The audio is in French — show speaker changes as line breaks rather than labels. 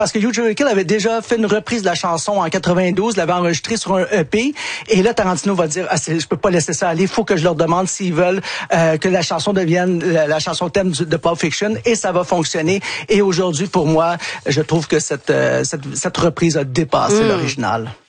Parce que Hugh Kill avait déjà fait une reprise de la chanson en 92, l'avait enregistrée sur un EP, et là Tarantino va dire je peux pas laisser ça aller, il faut que je leur demande s'ils veulent que la chanson devienne la chanson thème de Pulp Fiction, et ça va fonctionner. Et aujourd'hui, pour moi, je trouve que cette reprise a dépassé l'original.